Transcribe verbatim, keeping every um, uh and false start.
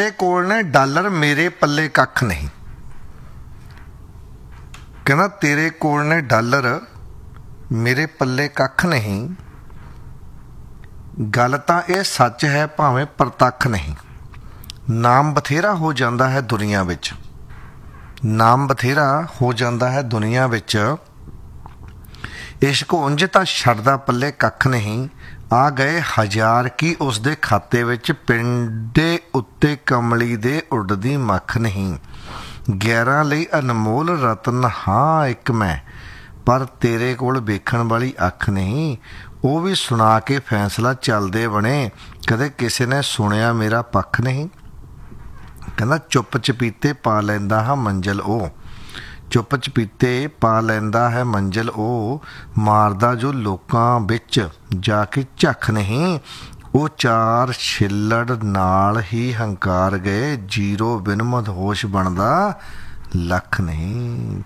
तेरे कोल ने डॉलर मेरे पल्ले कख नहीं। कहना तेरे कोल ने डॉलर मेरे पल्ले कख नहीं। गल तां ये सच है भावें प्रतख नहीं। नाम बथेरा हो जाता है दुनिया विच, नाम बथेरा हो जाता है दुनिया विच। इश्क उंज तां छड्डदा पल्ले कख नहीं। आ गए हज़ार की उसदे खाते विच, पिंडे उत्ते कमली दे उड़दी मख नहीं। ग्यारह लई अनमोल रतन हाँ एक मैं, पर तेरे कोल वेखण वाली अख नहीं। वो भी सुना के फैसला चलदे बने, कदे किसी ने सुनिया मेरा पक्ष नहीं। कहना चुप चपीते पा लैंदा हाँ मंजिल ओ, चुप चपीते पा लैंदा है मंजिल ओ। मारदा जो लोकां विच जाके झख नहीं। वो चार छिल्लड़ नाल ही हंकार गए, जीरो बिन मदहोश बनदा लख नहीं।